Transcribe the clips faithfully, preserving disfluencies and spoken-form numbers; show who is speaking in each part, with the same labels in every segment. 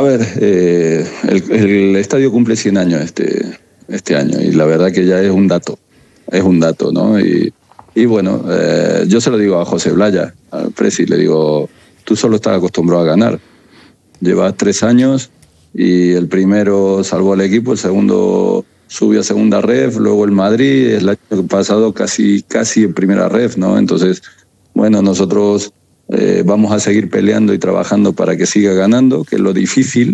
Speaker 1: A ver, eh, el, el estadio cumple cien años este, este año y la verdad que ya es un dato, es un dato, ¿no? Y, y bueno, eh, yo se lo digo a José Blaya, al Presi, le digo, tú solo estás acostumbrado a ganar. Llevas tres años y el primero salvó al equipo, el segundo subió a segunda ref, luego el Madrid, el año pasado casi, casi en primera ref, ¿no? Entonces, bueno, nosotros... Eh, vamos a seguir peleando y trabajando para que siga ganando, que es lo difícil,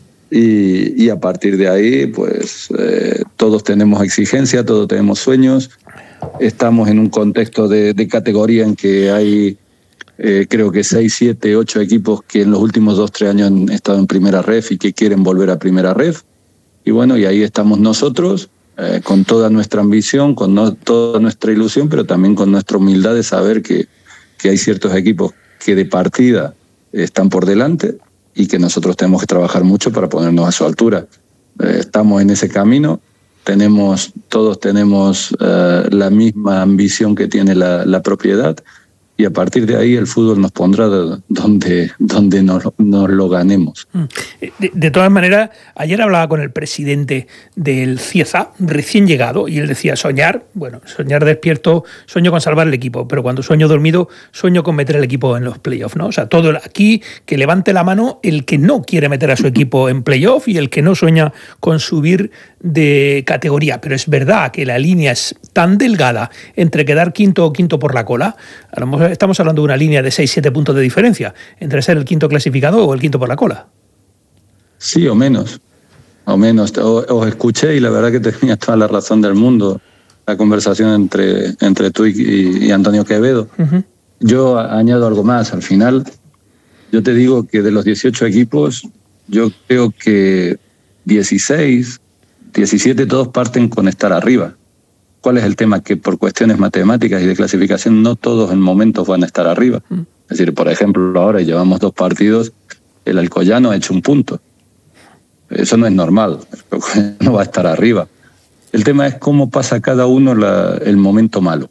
Speaker 1: y, y a partir de ahí, pues eh, todos tenemos exigencia, todos tenemos sueños, estamos en un contexto de, de categoría en que hay, eh, creo que seis, siete, ocho equipos que en los últimos dos, tres años han estado en primera ref y que quieren volver a primera ref, y bueno, y ahí estamos nosotros, eh, con toda nuestra ambición, con no, toda nuestra ilusión, pero también con nuestra humildad de saber que, que hay ciertos equipos que de partida están por delante y que nosotros tenemos que trabajar mucho para ponernos a su altura. Eh, estamos en ese camino, tenemos, todos tenemos uh, la misma ambición que tiene la, la propiedad y a partir de ahí el fútbol nos pondrá de, donde, donde nos, nos lo ganemos.
Speaker 2: De, de todas maneras, ayer hablaba con el presidente del Cieza, recién llegado, y él decía, soñar, bueno, soñar despierto, sueño con salvar el equipo, pero cuando sueño dormido, sueño con meter el equipo en los playoffs, ¿no? O sea, todo aquí, que levante la mano el que no quiere meter a su equipo en playoff y el que no sueña con subir de categoría. Pero es verdad que la línea es tan delgada entre quedar quinto o quinto por la cola. A lo mejor estamos hablando de una línea de seis siete puntos de diferencia entre ser el quinto clasificado o el quinto por la cola.
Speaker 1: Sí, o menos. O menos. Os escuché y la verdad que tenías toda la razón del mundo. La conversación entre, entre tú y, y Antonio Quevedo. Uh-huh. Yo añado algo más. Al final, yo te digo que de los dieciocho equipos, yo creo que dieciséis, diecisiete todos parten con estar arriba. ¿Cuál es el tema? Que por cuestiones matemáticas y de clasificación no todos en momentos van a estar arriba. Mm. Es decir, por ejemplo, ahora llevamos dos partidos, el Alcoyano ha hecho un punto. Eso no es normal, el Alcoyano no va a estar arriba. El tema es cómo pasa cada uno la, el momento malo.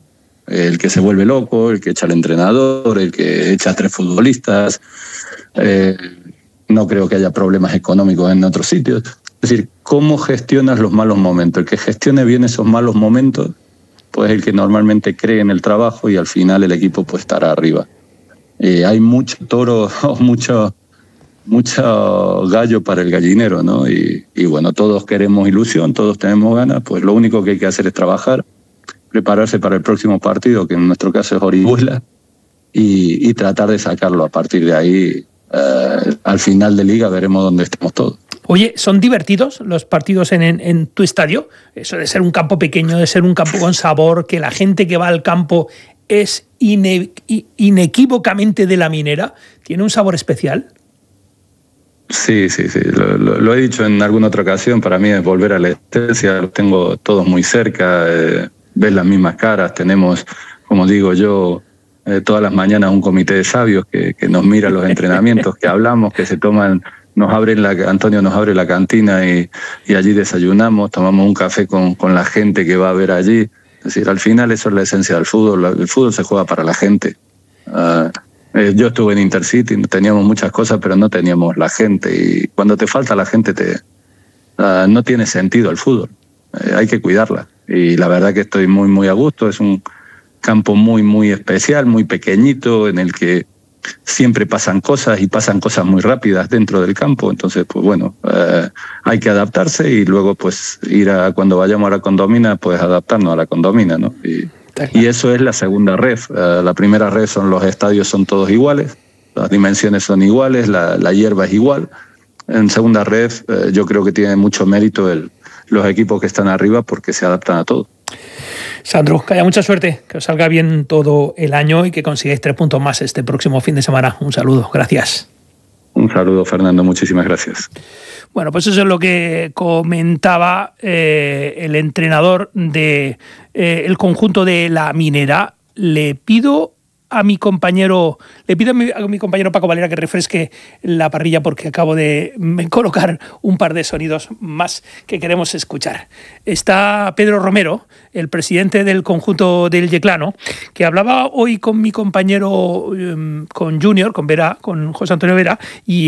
Speaker 1: El que se vuelve loco, el que echa al entrenador, el que echa a tres futbolistas. Eh, no creo que haya problemas económicos en otros sitios. Es decir, ¿cómo gestionas los malos momentos? El que gestione bien esos malos momentos, pues el que normalmente cree en el trabajo y al final el equipo pues estará arriba. Eh, hay mucho toro, mucho, mucho gallo para el gallinero, ¿no? Y, y bueno, todos queremos ilusión, todos tenemos ganas, pues lo único que hay que hacer es trabajar, prepararse para el próximo partido, que en nuestro caso es Orihuela, y, y tratar de sacarlo. A partir de ahí, eh, al final de liga veremos dónde estamos todos.
Speaker 2: Oye, ¿son divertidos los partidos en, en, en tu estadio? Eso de ser un campo pequeño, de ser un campo con sabor, que la gente que va al campo es ine, inequívocamente de la Minera, ¿tiene un sabor especial?
Speaker 1: Sí, sí, sí. Lo, lo, lo he dicho en alguna otra ocasión, para mí es volver a la esencia, los tengo todos muy cerca, eh, ves las mismas caras, tenemos, como digo yo, eh, todas las mañanas un comité de sabios que, que nos mira los entrenamientos, que hablamos, que se toman... Nos abren la, Antonio nos abre la cantina y, y allí desayunamos, tomamos un café con, con la gente que va a ver allí. Es decir, al final eso es la esencia del fútbol. El fútbol se juega para la gente. Uh, eh, yo estuve en Intercity, teníamos muchas cosas, pero no teníamos la gente. Y cuando te falta la gente, te, uh, no tiene sentido el fútbol. Eh, hay que cuidarla. Y la verdad que estoy muy, muy a gusto. Es un campo muy, muy especial, muy pequeñito, en el que siempre pasan cosas y pasan cosas muy rápidas dentro del campo, entonces pues bueno, eh, hay que adaptarse y luego pues ir a, cuando vayamos a la Condomina, pues adaptarnos a la Condomina, ¿no? Y, y eso es la segunda ref. Uh, la primera ref son los estadios, son todos iguales, las dimensiones son iguales, la, la hierba es igual. En segunda ref uh, yo creo que tiene mucho mérito el, los equipos que están arriba porque se adaptan a todo.
Speaker 2: Sandro, que haya mucha suerte, que os salga bien todo el año y que consigáis tres puntos más este próximo fin de semana. Un saludo, gracias.
Speaker 1: Un saludo, Fernando, muchísimas gracias.
Speaker 2: Bueno, pues eso es lo que comentaba eh, el entrenador del de, eh, conjunto de La Minera. Le pido a mi compañero, le pido a mi, a mi compañero Paco Valera que refresque la parrilla porque acabo de colocar un par de sonidos más que queremos escuchar. Está Pedro Romero, el presidente del conjunto del Yeclano, que hablaba hoy con mi compañero, con Junior, con Vera, con José Antonio Vera, y